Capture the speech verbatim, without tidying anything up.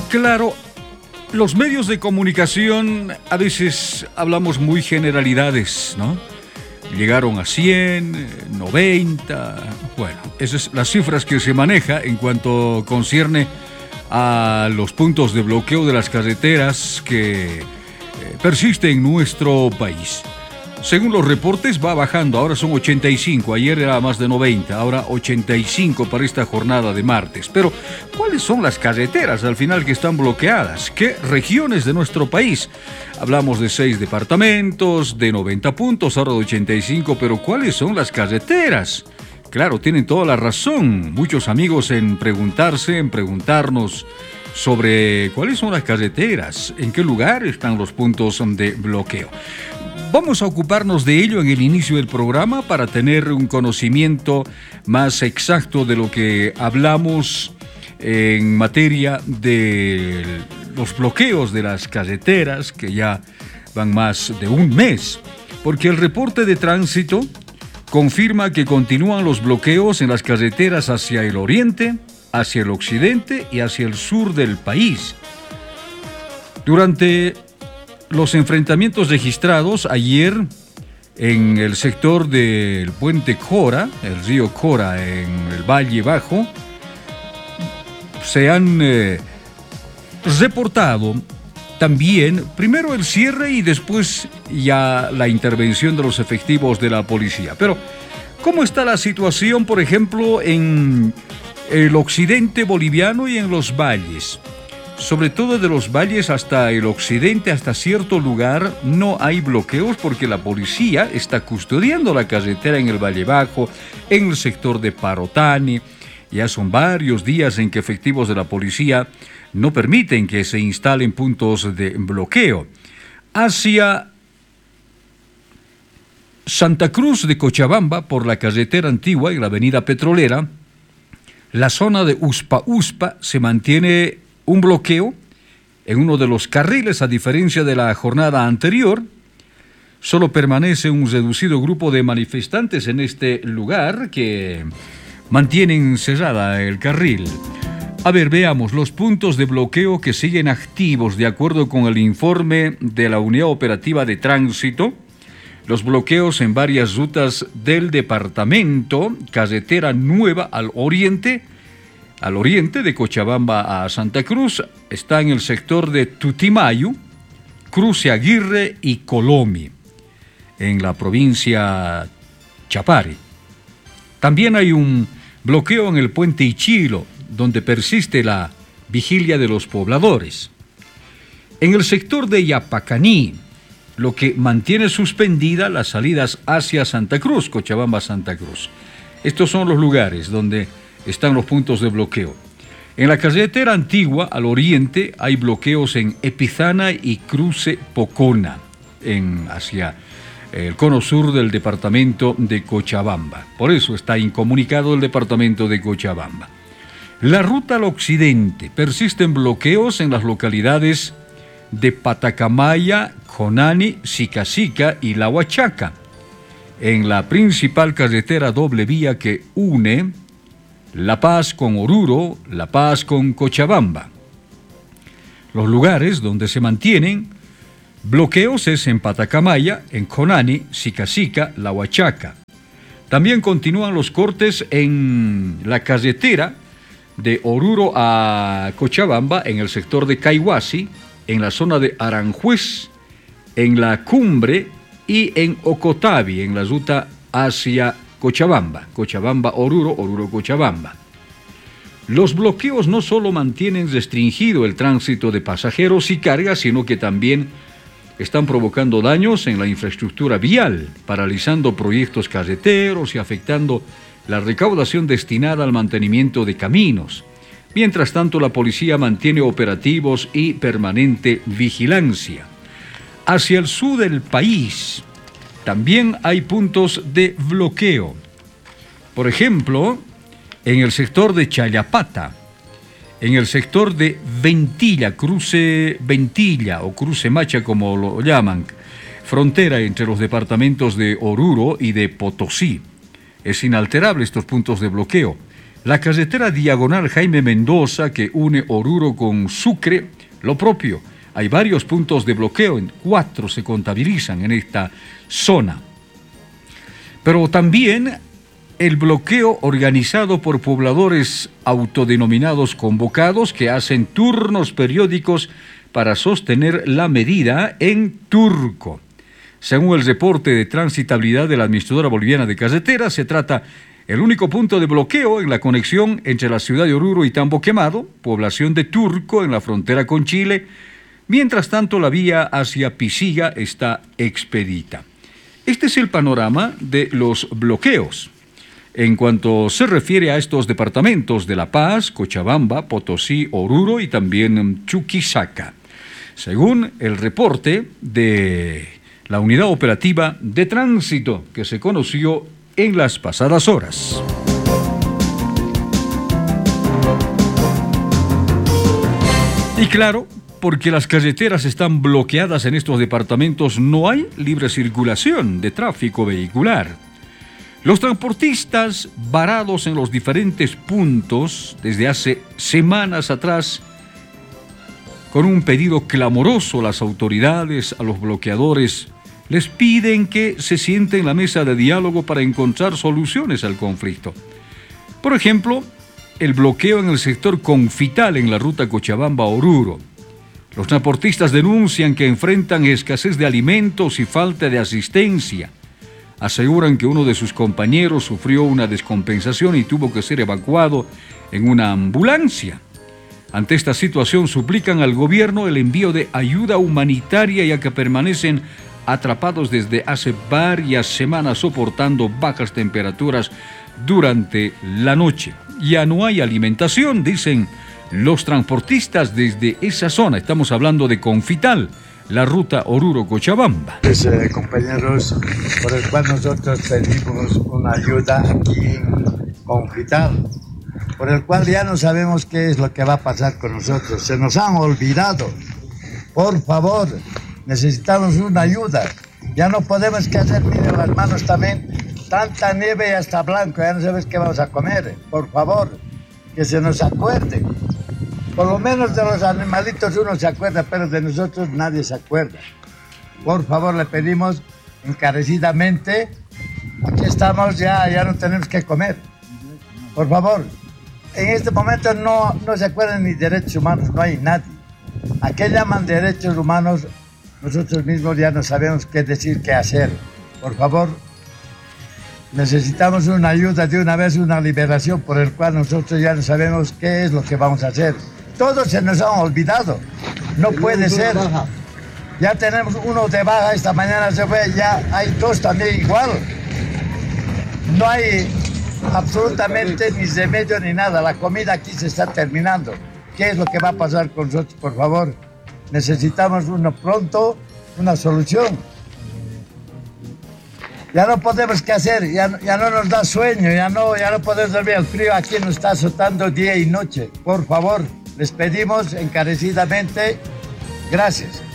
Claro, los medios de comunicación a veces hablamos muy generalidades, ¿no? Llegaron a cien, noventa, bueno, esas son las cifras que se maneja en cuanto concierne a los puntos de bloqueo de las carreteras que eh, persisten en nuestro país. Según los reportes va bajando, ahora son ochenta y cinco, ayer era más de noventa, ahora ochenta y cinco para esta jornada de martes. Pero, ¿cuáles son las carreteras al final que están bloqueadas? ¿Qué regiones de nuestro país? Hablamos de seis departamentos, de noventa puntos, ahora de ochenta y cinco, pero ¿cuáles son las carreteras? Claro, tienen toda la razón, muchos amigos en preguntarse, en preguntarnos sobre cuáles son las carreteras, en qué lugar están los puntos de bloqueo. Vamos a ocuparnos de ello en el inicio del programa para tener un conocimiento más exacto de lo que hablamos en materia de los bloqueos de las carreteras, que ya van más de un mes, porque el reporte de tránsito confirma que continúan los bloqueos en las carreteras hacia el oriente, hacia el occidente y hacia el sur del país. Durante los enfrentamientos registrados ayer en el sector del puente Cora, el río Cora en el Valle Bajo, se han eh, reportado también, primero el cierre y después ya la intervención de los efectivos de la policía. Pero, ¿cómo está la situación, por ejemplo, en el occidente boliviano y en los valles? Sobre todo de los valles hasta el occidente, hasta cierto lugar, no hay bloqueos porque la policía está custodiando la carretera en el Valle Bajo, en el sector de Parotani. Ya son varios días en que efectivos de la policía no permiten que se instalen puntos de bloqueo. Hacia Santa Cruz de Cochabamba, por la carretera antigua y la avenida Petrolera, la zona de Uspa Uspa se mantiene un bloqueo en uno de los carriles, a diferencia de la jornada anterior. Solo permanece un reducido grupo de manifestantes en este lugar que mantienen cerrada el carril. A ver, veamos los puntos de bloqueo que siguen activos de acuerdo con el informe de la Unidad Operativa de Tránsito. Los bloqueos en varias rutas del departamento, carretera nueva al oriente, al oriente de Cochabamba a Santa Cruz, está en el sector de Tutimayu, Cruce Aguirre y Colomi, en la provincia Chapare. También hay un bloqueo en el puente Ichilo, donde persiste la vigilia de los pobladores. En el sector de Yapacaní, lo que mantiene suspendida las salidas hacia Santa Cruz, Cochabamba-Santa Cruz. Estos son los lugares donde están los puntos de bloqueo. En la carretera antigua al oriente hay bloqueos en Epizana y Cruce Pocona, en, hacia el cono sur del departamento de Cochabamba. Por eso está incomunicado el departamento de Cochabamba. La ruta al occidente, persisten bloqueos en las localidades de Patacamaya, Conani, Sicasica y La Huachaca. En la principal carretera doble vía que une La Paz con Oruro, La Paz con Cochabamba. Los lugares donde se mantienen bloqueos es en Patacamaya, en Conani, Sicasica, La Huachaca. También continúan los cortes en la carretera de Oruro a Cochabamba, en el sector de Caihuasi, en la zona de Aranjuez, en la Cumbre y en Ocotavi, en la ruta hacia Cochabamba, Cochabamba-Oruro, Oruro-Cochabamba. Los bloqueos no solo mantienen restringido el tránsito de pasajeros y cargas, sino que también están provocando daños en la infraestructura vial, paralizando proyectos carreteros y afectando la recaudación destinada al mantenimiento de caminos. Mientras tanto, la policía mantiene operativos y permanente vigilancia. Hacia el sur del país también hay puntos de bloqueo. Por ejemplo, en el sector de Chayapata, en el sector de Ventilla, Cruce Ventilla o Cruce Macha como lo llaman, frontera entre los departamentos de Oruro y de Potosí. Es inalterable estos puntos de bloqueo. La carretera diagonal Jaime Mendoza que une Oruro con Sucre, lo propio. Hay varios puntos de bloqueo, en cuatro se contabilizan en esta zona. Pero también el bloqueo organizado por pobladores autodenominados convocados que hacen turnos periódicos para sostener la medida en Turco. Según el reporte de transitabilidad de la Administradora Boliviana de Carreteras, se trata el único punto de bloqueo en la conexión entre la ciudad de Oruro y Tambo Quemado, población de Turco en la frontera con Chile. Mientras tanto, la vía hacia Pisiga está expedita. Este es el panorama de los bloqueos. En cuanto se refiere a estos departamentos de La Paz, Cochabamba, Potosí, Oruro y también Chuquisaca, según el reporte de la Unidad Operativa de Tránsito que se conoció en las pasadas horas. Y claro, porque las carreteras están bloqueadas en estos departamentos, no hay libre circulación de tráfico vehicular. Los transportistas varados en los diferentes puntos desde hace semanas atrás, con un pedido clamoroso a las autoridades, a los bloqueadores, les piden que se sienten en la mesa de diálogo para encontrar soluciones al conflicto. Por ejemplo, el bloqueo en el sector Confital en la ruta Cochabamba-Oruro. Los transportistas denuncian que enfrentan escasez de alimentos y falta de asistencia. Aseguran que uno de sus compañeros sufrió una descompensación y tuvo que ser evacuado en una ambulancia. Ante esta situación suplican al gobierno el envío de ayuda humanitaria, ya que permanecen atrapados desde hace varias semanas soportando bajas temperaturas durante la noche. Ya no hay alimentación, dicen los transportistas desde esa zona. Estamos hablando de Confital, la ruta Oruro-Cochabamba. Pues, eh, compañeros, por el cual nosotros pedimos una ayuda aquí en Confital, por el cual ya no sabemos qué es lo que va a pasar con nosotros. Se nos han olvidado. Por favor, necesitamos una ayuda. Ya no podemos qué hacer, miren las manos también, tanta nieve y hasta blanco, ya no sabes qué vamos a comer. Por favor, que se nos acuerde. Por lo menos de los animalitos uno se acuerda, pero de nosotros nadie se acuerda. Por favor, le pedimos encarecidamente, aquí estamos, ya, ya no tenemos que comer. Por favor, en este momento no, no se acuerdan ni derechos humanos, no hay nadie. ¿A qué llaman derechos humanos? Nosotros mismos ya no sabemos qué decir, qué hacer. Por favor, necesitamos una ayuda de una vez, una liberación, por el cual nosotros ya no sabemos qué es lo que vamos a hacer. Todos se nos han olvidado. No puede ser. Ya tenemos uno de baja, esta mañana se fue, ya hay dos también igual. No hay absolutamente ni remedio ni nada. La comida aquí se está terminando. ¿Qué es lo que va a pasar con nosotros? Por favor, necesitamos uno pronto, una solución. Ya no podemos qué hacer, ya, ya no nos da sueño, ya no, ya no podemos dormir. El frío aquí nos está azotando día y noche. Por favor, les pedimos encarecidamente, gracias.